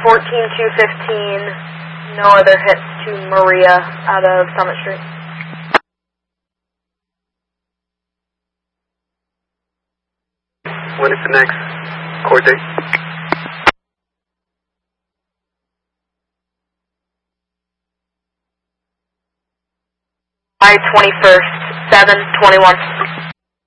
14215, no other hits to Maria out of Summit Street. When is the next court date? July 21st, 7:21.